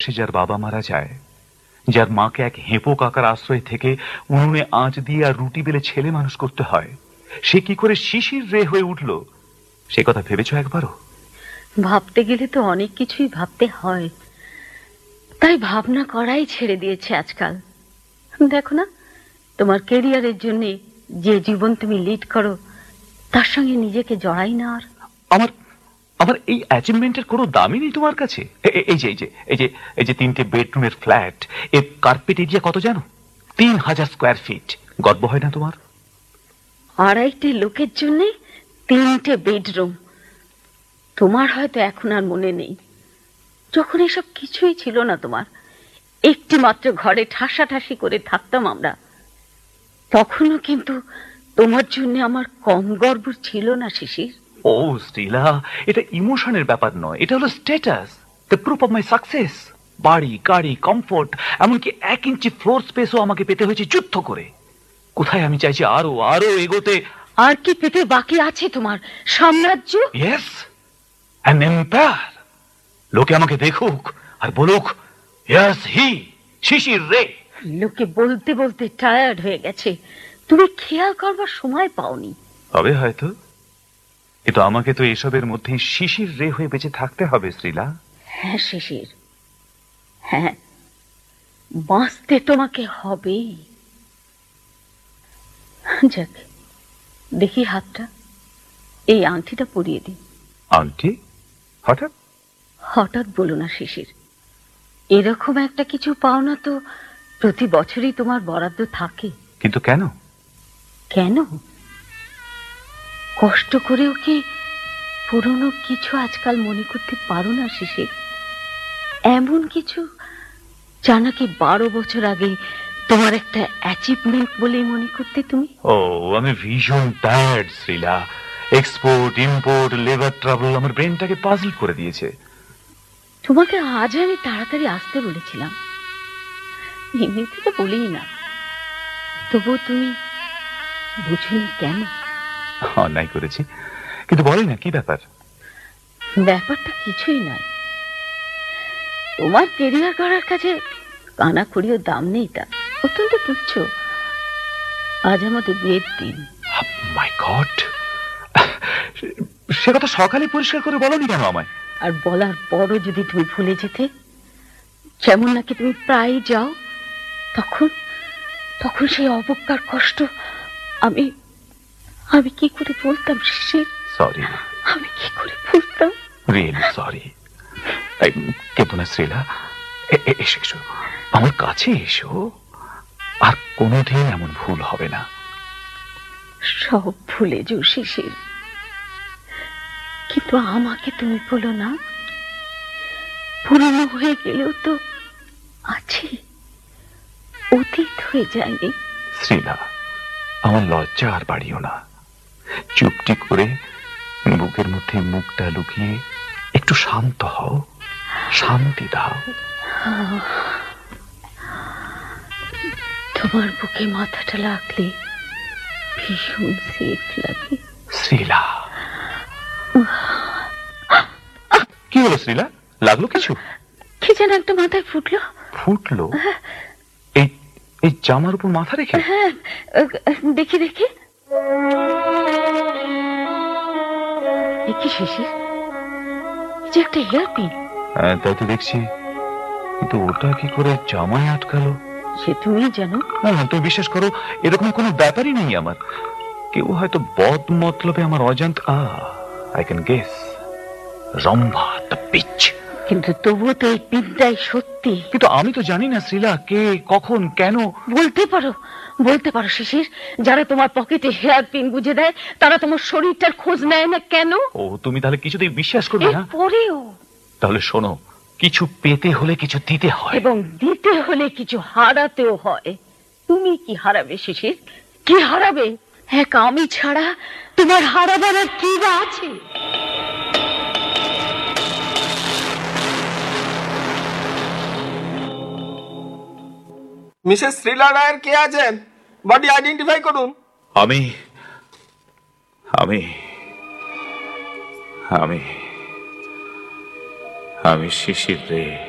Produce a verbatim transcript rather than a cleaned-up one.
বয়সে যার বাবা মারা যায়, যার মাকে এক হেঁপো কাকার আশ্রয় থেকে উনুনে আঁচ দিয়ে আর রুটি বেলে ছেলে মানুষ করতে হয়, সে কি করে শিশির রে হয়ে উঠল সে কথা ভেবেছ একবারও? ভাবতে গেলে তো অনেক কিছুই ভাবতে হয়, তাই ভাবনা করাই ছেড়ে দিয়েছে আজকাল। দেখো না, তোমার ক্যারিয়ারের জন্য যে জীবন তুমি লিড করো তার সঙ্গে নিজেকে জড়াই না। আর আমার আমার এই অ্যাচিভমেন্টের কোনো দামই নেই তোমার কাছে? এই যে এই যে এই যে এই যে তিনটে বেডরুমের ফ্ল্যাট, এর কার্পেট এরিয়া কত জানো? তিন হাজার স্কোয়ার ফিট। গর্ব হয় না তোমার? আড়াইটি লোকের জন্য তিনটে বেডরুম। তোমার হয়তো এখন আর মনে নেই, যখন এসব কিছুই ছিল না তোমার, একটি মাত্র ঘরে ঠাসাঠাসি করে থাকতাম আমরা, তখনও কিন্তু তোমার জন্য আমার কম গর্ব ছিল না শিশির। ও শ্রীলা, এটা ইমোশনের ব্যাপার নয়, এটা হলো status, the proof of my success. বাড়ি, গাড়ি, কমফোর্ট, এমনকি এক ইঞ্চি ফ্লোর স্পেসও আমাকে পেতে হয়েছে যুদ্ধ করে। কোথায় আমি চাইছি আরো আরো এগোতে। আর কি পেতে বাকি আছে তোমার? সাম্রাজ্য? Yes, an empire. লোকে আমাকে দেখুক আর বলুক, ইয়েস হি, শিশির রে। লোকে বলতে বলতে টায়ার্ড হয়ে গেছে, তুমি খেয়াল করবার সময় পাওনি। হবে হয়তো, কিন্তু আমাকে তো এসবের মধ্যে শিশির রে হয়ে বেঁচে থাকতে হবে শ্রীলা। হ্যাঁ শিশির, হ্যাঁ, বাঁচতে তোমাকে হবেই। যাক, দেখি হাতটা, এই আংটিটা পরিয়ে দিই। আংটি? হঠাৎ? হঠাৎ বলো না শিশির, এরকম একটা কিছু পাও না তো প্রতি বছরই তোমার বরাদ্দ থাকে। কিন্তু কেন? কেন? কষ্ট করেও কি পুরনো কিছু আজকাল মনে করতে পারো না শিশির? এমন কিছু যা নাকি বারো বছর আগে তোমার একটা অ্যাচিভমেন্ট বলেই মনে করতে তুমি? ও, আমি ভীষণ tired Srila. Export import, labour trouble আমার ব্রেনটাকে পাজল করে দিয়েছে। তোমাকে আজ আমি তাড়াতাড়ি আসতে বলেছিলাম, এমনিতে তো বলেই না, তবুও তুমি বুঝুনি কেন? অন্যায় করেছি, কিন্তু বলে না কি ব্যাপার? ব্যাপারটা কিছুই নয়, তোমার কেরিয়ার করার কাছে কানা করিও দাম নেই, তা অত্যন্ত তুচ্ছ। আজ আমাদের বিয়ের দিন। মাই গড, সে কথা সকালে পরিষ্কার করে বলনি কেন আমায়? আর বলার পরও যদি তুমি ভুলে যেতে, যেমন নাকি তুমি প্রায় যাও, তখন তখন সেই অবজ্ঞার কষ্ট আমি আমি কি করে বলতাম শিশির? সরি, আমি কি করে বলতাম? Really sorry. কেবল না শ্রীলা, এসো এসো, আমার কাছে এসো, আর কোনোদিন এমন ভুল হবে না। সব ভুলে যাও শিশির, কিন্তু আমাকে তুমি বলো না, পুরনো হয়ে গেলেও তো আছে, অতীত হয়ে যায়নি। শ্রীলা, আমার লজ্জা আর বাড়িও না, চুপটি করে বুকের মধ্যে মুখটা লুকিয়ে একটু শান্ত হও, শান্তি দাও। তোমার বুকে মাথাটা লাগলে ভীষণ সেফ লাগে। শ্রীলা, কি হলো শ্রীলা? লাগলো কিছু? কি যেন একটা মাথায় ফুটলো। ফুটলো? এই এই জামার উপর মাথা রেখে? হ্যাঁ, দেখি দেখি। কি শিশির, যে একটা হেয়ারপিন। হ্যাঁ, তাই তো দেখছি, কিন্তু ওটা কি করে জামায় আটকালো? সে তুমি জানো। না, তুমি বিশ্বাস করো, এরকম কোনো ব্যাপারই নেই আমার। কেউ হয়তো বদ মতলবে আমার অজান্ত। I can guess, Rambha the beach. কিন্তু তবুও তো এই পিনটাই সত্যি। কিন্তু আমি তো জানি না শ্রীলা, কে, কখন, কেন। বলতে পারো, বলতে পারো শিশির, যারা তোমার পকেটে হেয়ার পিন গুঁজে দেয় তারা তোমার শরীরটার খোঁজ নেয় না কেন? ও, তুমি তাহলে কিছুতেই বিশ্বাস করবে না? পরেও তাহলে শোনো, কিছু পেতে হলে কিছু দিতে হয়, এবং দিতে হলে কিছু হারাতেও হয়। তুমি কি হারাবে শিশির? কি হারাবে? এক আমি ছাড়া তোমার হারাবার আর কি বা আছে? মিসেস শ্রীলা রায়ের কে আছেন? বডি আইডেন্টিফাই করুন। আমি আমি আমি আমি শিশির রে।